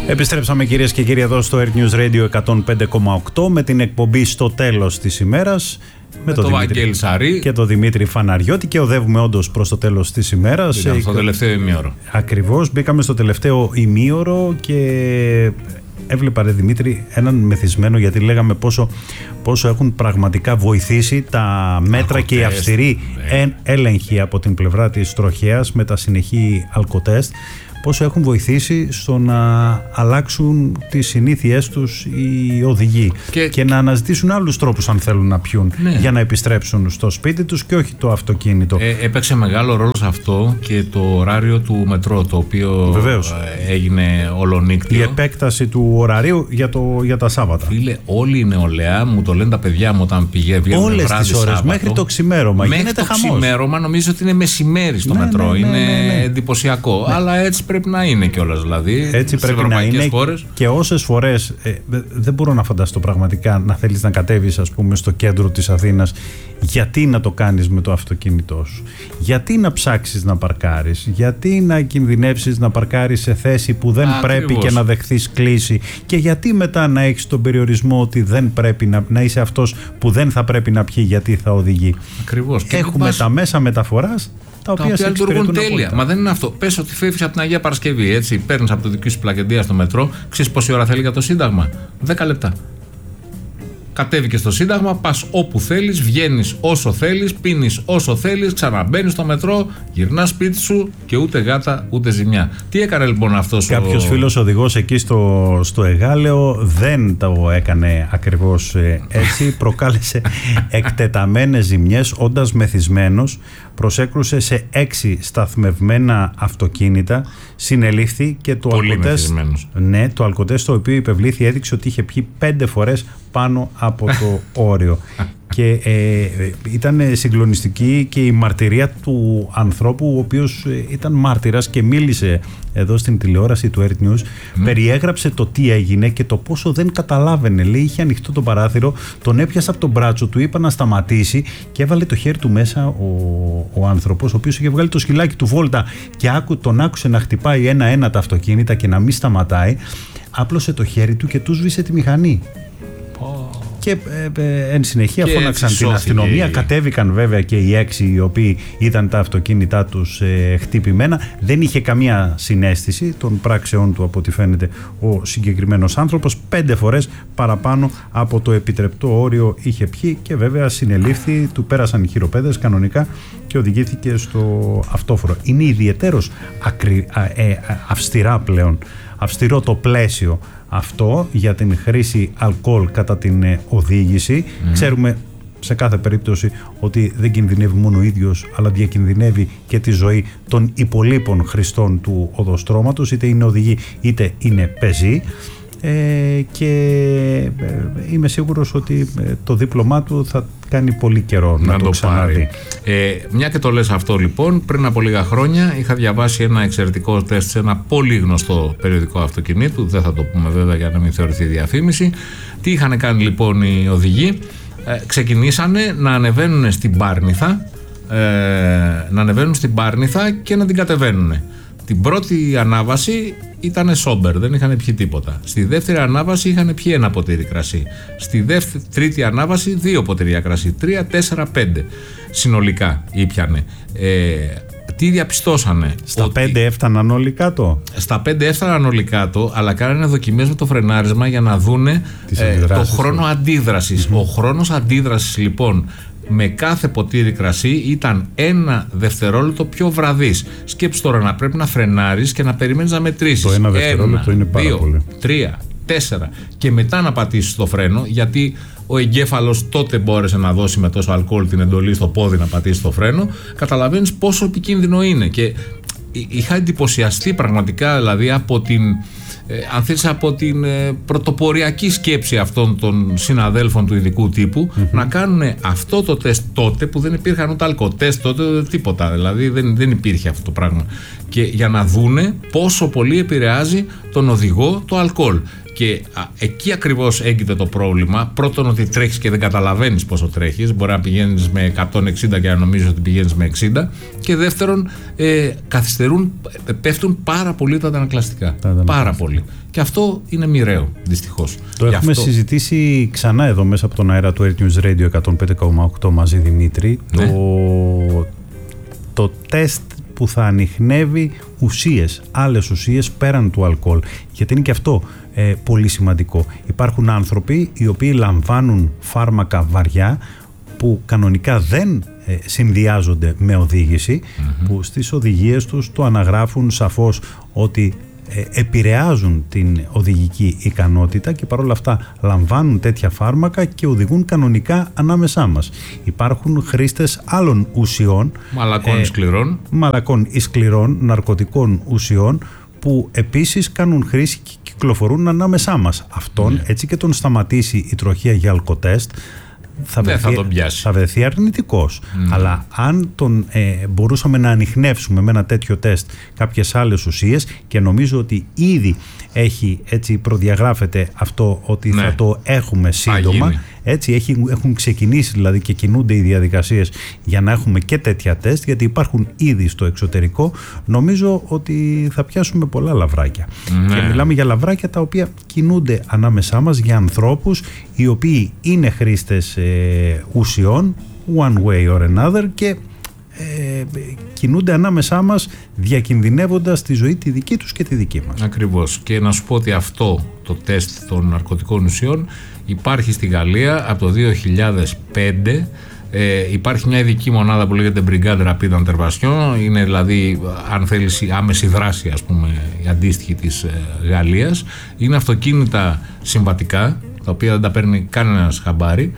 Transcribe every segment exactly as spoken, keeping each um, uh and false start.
Επιστρέψαμε κυρίες και κύριοι εδώ στο Air News Radio εκατόν πέντε κόμμα οκτώ με την εκπομπή στο τέλος της ημέρας. Με, με τον Βαγγέλη Σαρή και τον Δημήτρη Φαναριώτη και οδεύουμε όντως προς το τέλος της ημέρας. Μπήκαμε στο τελευταίο ημίωρο. Ακριβώς, μπήκαμε στο τελευταίο ημίωρο και έβλεπα, ρε Δημήτρη, έναν μεθυσμένο, γιατί λέγαμε πόσο, πόσο έχουν πραγματικά βοηθήσει τα μέτρα και οι αυστηροί ναι. έλεγχοι από την πλευρά της τροχέας με τα συνεχή αλκοτέστ, πόσο έχουν βοηθήσει στο να αλλάξουν τις συνήθειές τους οι οδηγοί και, και να αναζητήσουν άλλους τρόπους αν θέλουν να πιούν ναι. για να επιστρέψουν στο σπίτι τους και όχι το αυτοκίνητο. Ε, έπαιξε μεγάλο ρόλο σε αυτό και το ωράριο του μετρό, το οποίο Βεβαίως. έγινε ολονύκτιο. Η επέκταση του ωραρίου για, το, για τα Σάββατα. Φίλε, όλη η νεολαία, μου το λένε τα παιδιά μου όταν πηγαίνουν όλες τις ώρες, Σάββατο, μέχρι το ξημέρωμα. Μέχρι γίνεται το χαμός. ξημέρωμα νομίζω ότι είναι μεσημέρι στο ναι, μετρό. Ναι, ναι, ναι, είναι ναι, ναι. εντυπωσιακό. Ναι. Αλλά έτσι πρέπει να είναι κιόλας, δηλαδή. Έτσι πρέπει να είναι. Χώρες. Και όσες φορές ε, δεν μπορώ να φανταστώ πραγματικά να θέλεις να κατέβεις, ας πούμε, στο κέντρο της Αθήνας. Γιατί να το κάνεις με το αυτοκίνητό σου? Γιατί να ψάξεις να παρκάρεις? Γιατί να κινδυνεύσεις να παρκάρεις σε θέση που δεν Α, πρέπει ακριβώς. και να δεχθείς κλίση? Και γιατί μετά να έχεις τον περιορισμό ότι δεν πρέπει να, να είσαι αυτός που δεν θα πρέπει να πιει γιατί θα οδηγεί? Ακριβώς. Έχουμε πας... τα μέσα μεταφοράς τα οποία, οποία λειτουργούν τέλεια. Μα δεν είναι αυτό. Πες ότι φεύγεις από την Αγία Παρασκευή, έτσι. Παίρνεις από το δική σου πλακεντία στο μετρό. Ξέρεις πόση ώρα θέλει για το Σύνταγμα? δέκα λεπτά. Κατέβηκες στο Σύνταγμα, πας όπου θέλεις, βγαίνεις όσο θέλεις, πίνεις όσο θέλεις, ξαναμπαίνεις στο μετρό, γυρνάς σπίτι σου και ούτε γάτα ούτε ζημιά. Τι έκανε λοιπόν αυτός Κάποιος ο... φίλος οδηγός εκεί στο, στο Εγάλεο δεν το έκανε ακριβώς έτσι. Προκάλεσε εκτεταμένες ζημιές, όντας μεθυσμένος. Προσέκρουσε σε έξι σταθμευμένα αυτοκίνητα, συνελήφθη και το αλκοτέστ, ναι, το αλκοτέστ το οποίο υπευλήθη έδειξε ότι είχε πιει πέντε φορές πάνω από το όριο. Και ε, ήταν συγκλονιστική και η μαρτυρία του ανθρώπου, ο οποίος ήταν μάρτυρας και μίλησε εδώ στην τηλεόραση του Air News. Mm. Περιέγραψε το τι έγινε και το πόσο δεν καταλάβαινε. Λέει, είχε ανοιχτό το παράθυρο, τον έπιασε από τον μπράτσο του, είπα να σταματήσει και έβαλε το χέρι του μέσα ο, ο άνθρωπος, ο οποίος είχε βγάλει το σκυλάκι του βόλτα και άκου, τον άκουσε να χτυπάει ένα-ένα τα αυτοκίνητα και να μην σταματάει. Άπλωσε το χέρι του και του σβήσε τη μηχανή. Και ε, ε, εν συνεχεία και φώναξαν την αστυνομία. Η... Κατέβηκαν βέβαια και οι έξι οι οποίοι ήταν τα αυτοκίνητά τους ε, χτυπημένα. Δεν είχε καμία συναίσθηση των πράξεών του, από ό,τι φαίνεται, ο συγκεκριμένος άνθρωπος. Πέντε φορές παραπάνω από το επιτρεπτό όριο είχε πιει και βέβαια συνελήφθη, του πέρασαν οι χειροπέδες κανονικά και οδηγήθηκε στο αυτόφορο. Είναι ιδιαιτέρως ακρι... α, ε, αυστηρά πλέον. Αυστηρό το πλαίσιο αυτό για την χρήση αλκοόλ κατά την οδήγηση. Mm. Ξέρουμε σε κάθε περίπτωση ότι δεν κινδυνεύει μόνο ο ίδιος, αλλά διακινδυνεύει και τη ζωή των υπολείπων χρηστών του οδοστρώματος, είτε είναι οδηγοί είτε είναι πεζοί. Ε, και ε, είμαι σίγουρος ότι ε, το δίπλωμά του θα κάνει πολύ καιρό να, να το, το ξαναδεί. Ε, μια και το λες αυτό λοιπόν, πριν από λίγα χρόνια είχα διαβάσει ένα εξαιρετικό τεστ σε ένα πολύ γνωστό περιοδικό αυτοκινήτου, δεν θα το πούμε βέβαια για να μην θεωρηθεί διαφήμιση. Τι είχαν κάνει λοιπόν οι οδηγοί? Ε, ξεκινήσανε να ανεβαίνουν στην Πάρνηθα, ε, να ανεβαίνουν στην Πάρνηθα και να την κατεβαίνουν. Την πρώτη ανάβαση ήταν σόμπερ, δεν είχαν πιει τίποτα. Στη δεύτερη ανάβαση είχαν πιει ένα ποτήρι κρασί. Στη δεύτερη, τρίτη ανάβαση δύο ποτήρια κρασί. Τρία, τέσσερα, πέντε συνολικά ήπιανε. Ε, τι διαπιστώσανε? Στα ότι... πέντε έφταναν όλοι κάτω. Στα πέντε έφταναν όλοι κάτω, αλλά κάνανε δοκιμές με το φρενάρισμα για να δούνε ε, το χρόνο αντίδρασης. Mm-hmm. Ο χρόνος αντίδρασης λοιπόν με κάθε ποτήρι κρασί ήταν ένα δευτερόλεπτο πιο βραδύς. Σκέψου τώρα να πρέπει να φρενάρεις και να περιμένεις να μετρήσεις. Το ένα δευτερόλεπτο είναι πάρα δύο, πολύ. Τρία, τέσσερα και μετά να πατήσεις το φρένο, γιατί ο εγκέφαλος τότε μπόρεσε να δώσει με τόσο αλκοόλ την εντολή στο πόδι να πατήσει το φρένο. Καταλαβαίνεις πόσο επικίνδυνο είναι. Και είχα εντυπωσιαστεί πραγματικά, δηλαδή από την, ε, αν θέλεις, από την ε, πρωτοποριακή σκέψη αυτών των συναδέλφων του ειδικού τύπου, mm-hmm. να κάνουν αυτό το τεστ τότε που δεν υπήρχαν ούτε αλκοτεστ τότε ούτε τίποτα, δηλαδή δεν, δεν υπήρχε αυτό το πράγμα, και για να δούνε πόσο πολύ επηρεάζει τον οδηγό το αλκοόλ. Και α, εκεί ακριβώς έγκυται το πρόβλημα. Πρώτον, ότι τρέχεις και δεν καταλαβαίνεις πόσο τρέχεις. Μπορεί να πηγαίνεις με εκατόν εξήντα και να νομίζεις ότι πηγαίνεις με εξήντα. Και δεύτερον, ε, καθυστερούν, πέφτουν πάρα πολύ τα αντανακλαστικά. Πάρα πολύ. Και αυτό είναι μοιραίο, δυστυχώς. Το Γι' έχουμε αυτό... συζητήσει ξανά εδώ μέσα από τον αέρα του Air News Radio εκατόν πέντε κόμμα οκτώ μαζί, Δημήτρη. Ναι. Το, το τεστ που θα ανιχνεύει ουσίες, άλλες ουσίες πέραν του αλκοόλ. Γιατί είναι και αυτό ε, πολύ σημαντικό. Υπάρχουν άνθρωποι οι οποίοι λαμβάνουν φάρμακα βαριά που κανονικά δεν ε, συνδυάζονται με οδήγηση, mm-hmm. που στις οδηγίες τους το αναγράφουν σαφώς ότι ε, επηρεάζουν την οδηγική ικανότητα και παρόλα αυτά λαμβάνουν τέτοια φάρμακα και οδηγούν κανονικά ανάμεσά μας. Υπάρχουν χρήστες άλλων ουσιών, μαλακών ή ε, σκληρών, μαλακών ή σκληρών ναρκωτικών ουσιών, που επίσης κάνουν χρήση και κυκλοφορούν ανάμεσά μας. Αυτόν, mm. έτσι και τον σταματήσει η τροχέα για αλκοτέστ, θα, ναι, βρεθεί, θα τον πιάσει. Θα βρεθεί αρνητικός. Mm. Αλλά αν τον ε, μπορούσαμε να ανιχνεύσουμε με ένα τέτοιο τεστ κάποιες άλλες ουσίες, και νομίζω ότι ήδη έχει, έτσι προδιαγράφεται αυτό, ότι ναι. θα το έχουμε σύντομα. Έτσι έχει, έχουν ξεκινήσει δηλαδή και κινούνται οι διαδικασίες για να έχουμε και τέτοια τεστ, γιατί υπάρχουν ήδη στο εξωτερικό. Νομίζω ότι θα πιάσουμε πολλά λαβράκια. Ναι. Και μιλάμε για λαβράκια τα οποία κινούνται ανάμεσά μας για ανθρώπους οι οποίοι είναι χρήστες ε, ουσιών, one way or another, και ε, κινούνται ανάμεσά μας διακινδυνεύοντας τη ζωή τη δική τους και τη δική μας. Ακριβώς. Και να σου πω ότι αυτό το τεστ των ναρκωτικών ουσιών υπάρχει στη Γαλλία από το δύο χιλιάδες πέντε. Ε, υπάρχει μια ειδική μονάδα που λέγεται Brigade Rapid Intervention. Είναι δηλαδή, αν θέλεις, η άμεση δράση, ας πούμε, η αντίστοιχη της ε, Γαλλίας. Είναι αυτοκίνητα συμβατικά, τα οποία δεν τα παίρνει κανένας χαμπάρι,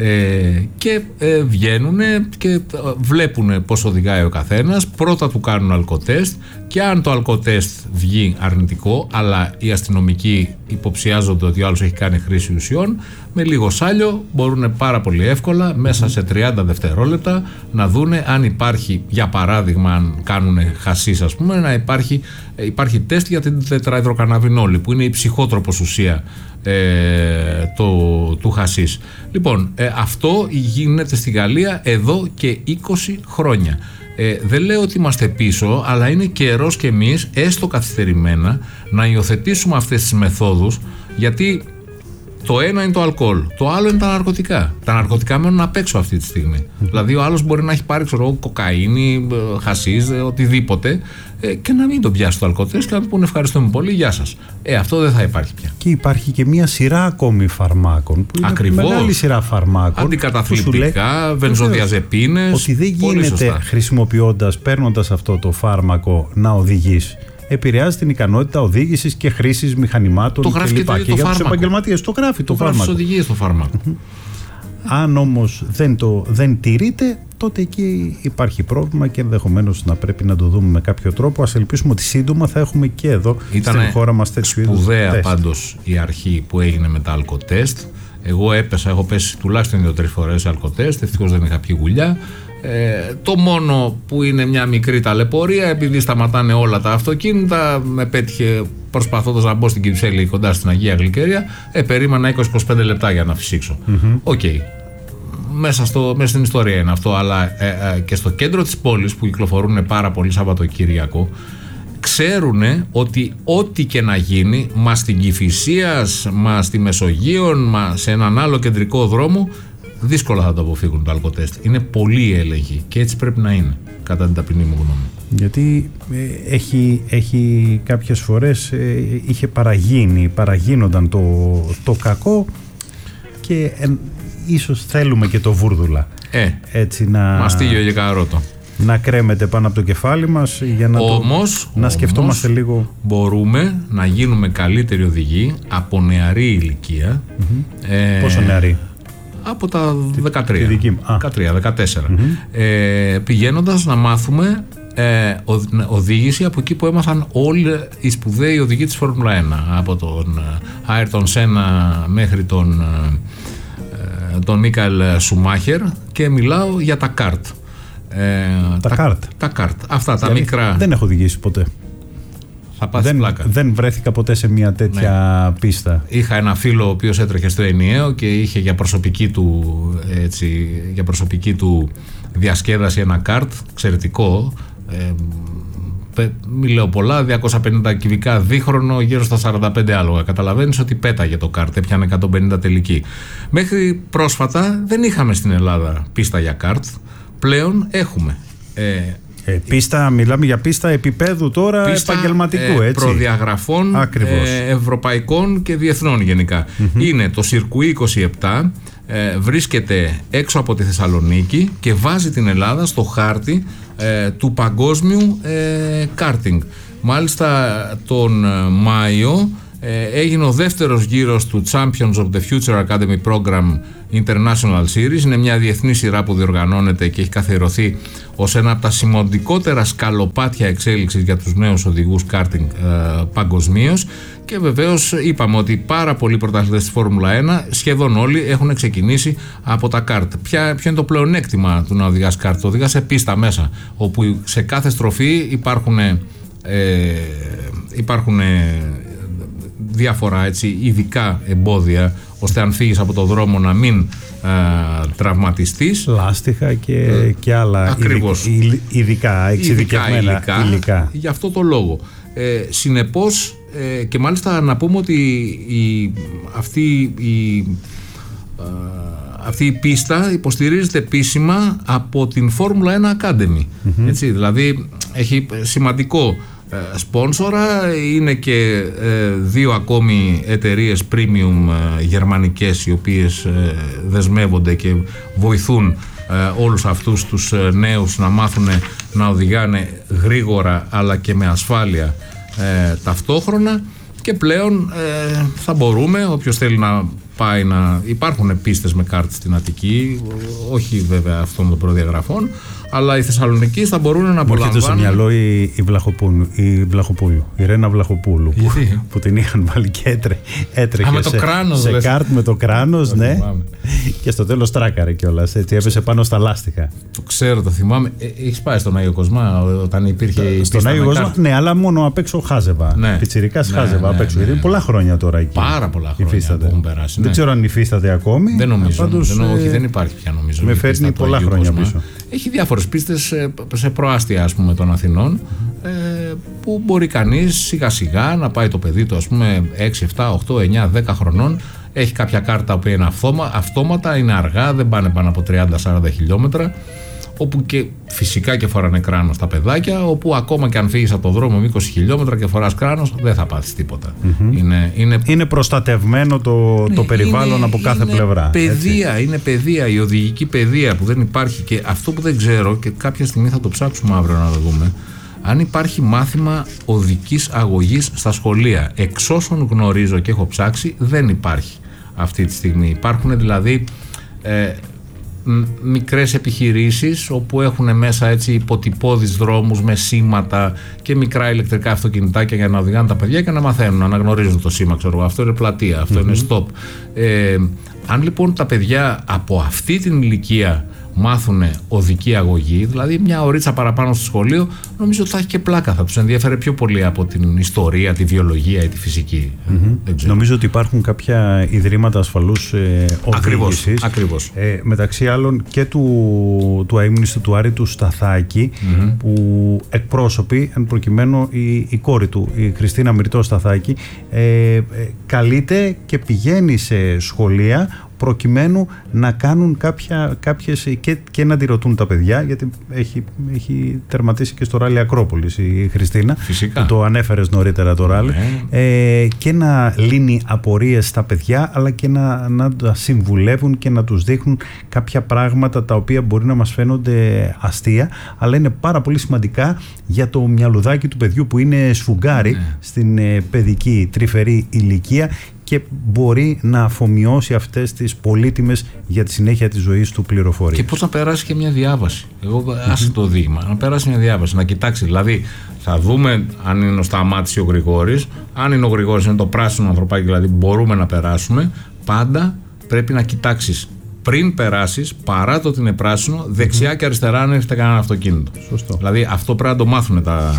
ε, και ε, βγαίνουν και βλέπουν πώς οδηγάει ο καθένας. Πρώτα του κάνουν αλκοτέστ, και αν το αλκοτέστ βγει αρνητικό, αλλά οι αστυνομικοί υποψιάζονται ότι ο άλλος έχει κάνει χρήση ουσιών, με λίγο σάλιο μπορούν πάρα πολύ εύκολα μέσα σε τριάντα δευτερόλεπτα να δούνε αν υπάρχει, για παράδειγμα, αν κάνουν χασίς, ας πούμε, να υπάρχει, υπάρχει τεστ για την τετραϊδροκαναβινόλη, που είναι η ψυχότροπος ουσία ε, το, του χασίς. Λοιπόν, ε, αυτό γίνεται στη Γαλλία εδώ και είκοσι χρόνια. Ε, δεν λέω ότι είμαστε πίσω, αλλά είναι καιρός και εμείς, έστω καθυστερημένα, να υιοθετήσουμε αυτές τις μεθόδους, γιατί το ένα είναι το αλκοόλ, το άλλο είναι τα ναρκωτικά. Τα ναρκωτικά μένουν απ' έξω αυτή τη στιγμή. Mm. Δηλαδή, ο άλλος μπορεί να έχει πάρει, ξέρω, κοκαίνη, χασίς, οτιδήποτε, ε, και να μην τον πιάσει το αλκοτέστ και να του πούνε ευχαριστούμε πολύ, γεια σας. Ε, αυτό δεν θα υπάρχει πια. Και υπάρχει και μια σειρά ακόμη φαρμάκων. Που είναι ακριβώς. Μεγάλη σειρά φαρμάκων. Αντικαταθλιπτικά, βενζοδιαζεπίνες. Ότι δεν γίνεται χρησιμοποιώντας, παίρνοντας αυτό το φάρμακο, να οδηγείς. Επηρεάζει την ικανότητα οδήγησης και χρήσης μηχανημάτων το γράφει και, και, το και, και για τους επαγγελματίες. Το γράφει το, το φάρμακο. Το οδηγίες το φάρμακο. Αν όμως δεν, το, δεν τηρείται, τότε εκεί υπάρχει πρόβλημα και ενδεχομένως να πρέπει να το δούμε με κάποιο τρόπο. Ας ελπίσουμε ότι σύντομα θα έχουμε και εδώ Ήτανε στην χώρα μας τέτοιου είδους. Σπουδαία πάντως η αρχή που έγινε με τα αλκοτέστ. Εγώ έπεσα, έχω πέσει τουλάχιστον δύο-τρεις φορές αλκοτέστ. Ευτυχώς δεν είχα πιει γουλιά. Ε, το μόνο που είναι μια μικρή ταλαιπωρία, επειδή σταματάνε όλα τα αυτοκίνητα, με πέτυχε προσπαθώντας να μπω στην Κυψέλη κοντά στην Αγία Γλυκέρια, ε, περίμενα είκοσι με είκοσι πέντε λεπτά για να φυσήξω. Οκ. Mm-hmm. Okay. Μέσα, στο, μέσα στην ιστορία είναι αυτό, αλλά ε, ε, και στο κέντρο της πόλης που κυκλοφορούν πάρα πολύ Σαββατοκύριακο, ξέρουν ότι ό,τι και να γίνει, μα στην Κηφισίας, μα στη Μεσογείων, μα σε έναν άλλο κεντρικό δρόμο, δύσκολα θα το αποφύγουν το αλκοτέστ. Είναι πολύ έλεγχοι και έτσι πρέπει να είναι, κατά την ταπεινή μου γνώμη. Γιατί ε, έχει, έχει κάποιες φορές ε, είχε παραγίνει, παραγίνονταν το, το κακό και ε, ίσως θέλουμε και το βούρδουλα. Ε, έτσι να... Μαστίγιο και καρότο. Να κρέμεται πάνω από το κεφάλι μας για να, όμως, το, να όμως, σκεφτόμαστε λίγο. Μπορούμε να γίνουμε καλύτεροι οδηγοί από νεαρή ηλικία. Mm-hmm. Ε, Πόσο νεαρή? Από τα δεκατρία, δεκατρία δεκατέσσερα. Mm-hmm. Ε, πηγαίνοντας να μάθουμε ε, οδήγηση από εκεί που έμαθαν όλοι οι σπουδαίοι οδηγοί της Φόρμουλα ένα, από τον Άιρτον Σένα μέχρι τον, ε, τον Μίκαελ Σουμάχερ, και μιλάω για τα καρτ. Ε, τα, τα καρτ. Τα καρτ. Αυτά τα μικρά. Δεν έχω οδηγήσει ποτέ. Θα πάθεις δεν, πλάκα. Δεν βρέθηκα ποτέ σε μια τέτοια ναι. πίστα. Είχα ένα φίλο ο οποίος έτρεχε στο ενιαίο και είχε για προσωπική του, έτσι, για προσωπική του διασκέδαση ένα καρτ εξαιρετικό. Ε, Μην λέω πολλά, διακόσια πενήντα κυβικά δίχρονο, γύρω στα σαράντα πέντε άλογα. Καταλαβαίνεις ότι πέταγε το κάρτ, έπιανε εκατόν πενήντα τελική. Μέχρι πρόσφατα δεν είχαμε στην Ελλάδα πίστα για κάρτ. Πλέον έχουμε. Ε, ε, πίστα, μιλάμε για πίστα επίπεδου τώρα πίστα, επαγγελματικού, ε, έτσι. Προδιαγραφών ε, ευρωπαϊκών και διεθνών γενικά. Mm-hmm. Είναι το Σιρκουί είκοσι επτά, ε, βρίσκεται έξω από τη Θεσσαλονίκη και βάζει την Ελλάδα στο χάρτη ε, του παγκόσμιου ε, κάρτινγκ. Μάλιστα τον Μάιο ε, έγινε ο δεύτερος γύρος του Champions of the Future Academy Program International Series. Είναι μια διεθνή σειρά που διοργανώνεται και έχει καθιερωθεί ως ένα από τα σημαντικότερα σκαλοπάτια εξέλιξης για τους νέους οδηγούς κάρτινγκ ε, παγκοσμίως. Και βεβαίως είπαμε ότι πάρα πολλοί πρωταθλητές της Φόρμουλα ένα, σχεδόν όλοι, έχουν ξεκινήσει από τα κάρτ. Ποια, ποιο είναι το πλεονέκτημα του να οδηγάς κάρτ? Το οδηγάς σε πίστα μέσα, όπου σε κάθε στροφή υπάρχουν, ε, υπάρχουν διάφορα έτσι, ειδικά εμπόδια, ώστε αν φύγεις από το δρόμο να μην ε, τραυματιστείς. Λάστιχα και, ε, και άλλα ακριβώς. ειδικά, εξειδικευμένα υλικά, υλικά. Γι' αυτό το λόγο. Ε, συνεπώς, ε, και μάλιστα να πούμε ότι η, αυτή, η, ε, αυτή η πίστα υποστηρίζεται επίσημα από την Φόρμουλα ένα Academy. Mm-hmm. Έτσι, δηλαδή έχει σημαντικό ε, σπόνσορα, είναι και ε, δύο ακόμη εταιρείες premium ε, γερμανικές, οι οποίες ε, δεσμεύονται και βοηθούν ε, όλους αυτούς τους ε, νέους να μάθουν να οδηγάνε γρήγορα αλλά και με ασφάλεια ε, ταυτόχρονα. Και πλέον ε, θα μπορούμε, όποιος θέλει να πάει να... Υπάρχουν πίστες με κάρτ στην Αττική, όχι βέβαια αυτών των προδιαγραφών, αλλά οι Θεσσαλονικοί θα μπορούν να απολαμβάνουν. Μου έρχεται στο μυαλό η, η, Βλαχοπούλου, η Βλαχοπούλου, η Ρένα Βλαχοπούλου, που, που την είχαν βάλει και έτρε, έτρεχε Α, σε, κράνος, σε κάρτ με το κράνος, ναι, και στο τέλος τράκαρε κιόλας, έτσι έπεσε πάνω στα λάστιχα. Το ξέρω, το θυμάμαι. Ε, έχεις πάει στον Άγιο Κοσμά όταν υπήρχε η Στον Άγιο Κοσμά, ναι, αλλά μόνο απ' έξω χάζευα. Ναι. Πιτσιρικάς ναι, χάζευα ναι, απ' έξω. Ναι, ναι, ναι. Πολλά χρόνια τώρα εκεί. Πάρα πολλά χρόνια που έχουν περάσει. Ναι. Δεν ξέρω αν υφίσταται ακόμη. Δεν νομίζω. Πάντως, δεν, όχι, δεν υπάρχει πια νομίζω. Με φέρνει πολλά χρόνια πίσω. Έχει διάφορες πίστες σε προάστια, ας πούμε, των Αθηνών, ε, που μπορεί κανείς σιγά σιγά να πάει το παιδί του, ας πούμε, έξι, επτά, οκτώ, εννιά, δέκα χρονών. Έχει κάποια κάρτα που είναι αυτόμα, αυτόματα, είναι αργά, δεν πάνε πάνω από τριάντα με σαράντα χιλιόμετρα, όπου και φυσικά και φοράνε κράνος τα παιδάκια, όπου ακόμα και αν φύγεις από το δρόμο με είκοσι χιλιόμετρα και φοράς κράνος, δεν θα πάθεις τίποτα. Mm-hmm. Είναι, είναι... είναι προστατευμένο το, ναι, το περιβάλλον είναι, από κάθε είναι πλευρά. Παιδεία, έτσι. Είναι παιδεία, η οδηγική παιδεία που δεν υπάρχει. Και αυτό που δεν ξέρω, και κάποια στιγμή θα το ψάξουμε αύριο να το δούμε, αν υπάρχει μάθημα οδικής αγωγής στα σχολεία. Εξ όσων γνωρίζω και έχω ψάξει, δεν υπάρχει αυτή τη στιγμή. Υπάρχουν δηλαδή ε, μικρές επιχειρήσεις όπου έχουν μέσα έτσι υποτυπώδεις δρόμους με σήματα και μικρά ηλεκτρικά αυτοκινητάκια για να οδηγάνε τα παιδιά και να μαθαίνουν, να αναγνωρίζουν το σήμα, ξέρω, αυτό είναι πλατεία, αυτό mm-hmm. είναι stop. Ε, αν λοιπόν τα παιδιά από αυτή την ηλικία μάθουν οδική αγωγή, δηλαδή μια ωρίτσα παραπάνω στο σχολείο, νομίζω ότι θα έχει και πλάκα, θα τους ενδιαφέρει πιο πολύ από την ιστορία, τη βιολογία ή τη φυσική. Mm-hmm. Νομίζω ότι υπάρχουν κάποια ιδρύματα ασφαλούς ε, οδήγησης, ακριβώς. Ε, μεταξύ άλλων και του, του αείμνηστου του Άρη του Σταθάκη, mm-hmm. που εκπρόσωποι, εν προκειμένου η, η κόρη του, η Χριστίνα Μυρτώ Σταθάκη, ε, ε, καλείται και πηγαίνει σε σχολεία προκειμένου να κάνουν κάποια, κάποιες και, και να τη ρωτούν τα παιδιά, γιατί έχει, έχει τερματίσει και στο ράλι Ακρόπολης η Χριστίνα. Φυσικά. Το ανέφερες νωρίτερα το ράλι. Ναι. Ε, και να λύνει απορίες στα παιδιά, αλλά και να, να τα συμβουλεύουν και να τους δείχνουν κάποια πράγματα τα οποία μπορεί να μας φαίνονται αστεία, αλλά είναι πάρα πολύ σημαντικά για το μυαλουδάκι του παιδιού που είναι σφουγγάρι, ναι, στην ε, παιδική τρυφερή ηλικία, και μπορεί να αφομοιώσει αυτές τις πολύτιμες για τη συνέχεια της ζωής του πληροφορίες. Και πώς να περάσει και μια διάβαση. Εγώ άσε το δείγμα. Να περάσει μια διάβαση, να κοιτάξει. Δηλαδή, θα δούμε αν είναι ο Σταμάτης ή ο Γρηγόρης. Αν είναι ο Γρηγόρης, είναι το πράσινο ανθρωπάκι, δηλαδή μπορούμε να περάσουμε. Πάντα πρέπει να κοιτάξεις πριν περάσεις, παρά το ότι είναι πράσινο, δεξιά και αριστερά αν έχετε κανένα αυτοκίνητο. Σωστό. Δηλαδή, αυτό πρέπει να το μάθουν τα.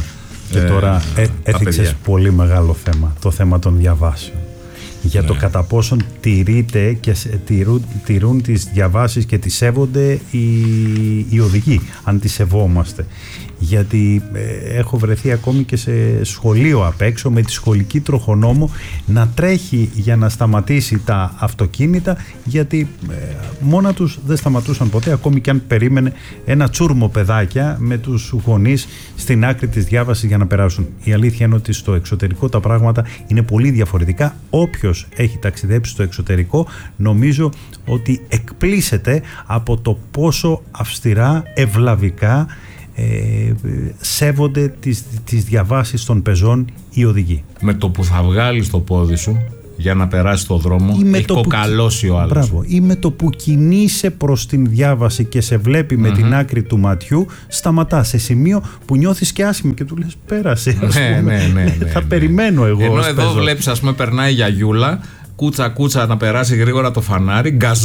Και τώρα ε, έθιξες πολύ μεγάλο θέμα, το θέμα των διαβάσεων. Για ναι. το κατά πόσον τηρείται και τηρούν, τηρούν τις διαβάσεις και τις σέβονται οι, οι οδηγοί, αν τις σεβόμαστε. Γιατί ε, έχω βρεθεί ακόμη και σε σχολείο απ' έξω με τη σχολική τροχονόμο να τρέχει για να σταματήσει τα αυτοκίνητα, γιατί ε, μόνα τους δεν σταματούσαν ποτέ, ακόμη και αν περίμενε ένα τσούρμο παιδάκια με τους γονείς στην άκρη της διάβασης για να περάσουν. Η αλήθεια είναι ότι στο εξωτερικό τα πράγματα είναι πολύ διαφορετικά. Όποιος έχει ταξιδέψει στο εξωτερικό νομίζω ότι εκπλήσεται από το πόσο αυστηρά, ευλαβικά Ε, σέβονται τις, τις διαβάσεις των πεζών οι οδηγοί. Με το που θα βγάλεις το πόδι σου για να περάσει το δρόμο, έχει κοκαλώσει ο άλλος. Μπράβο. Ή με το που κινείσαι προς την διάβαση και σε βλέπει mm-hmm. με την άκρη του ματιού, σταματά σε σημείο που νιώθεις και άσχημα και του λες πέρασε. Ας ναι, πούμε. ναι, ναι, ναι, θα ναι. περιμένω εγώ. Ενώ εδώ πεζός. βλέπεις, ας πούμε, περνάει η γιαγιούλα, κούτσα κούτσα να περάσει γρήγορα το φανάρι, γκαζό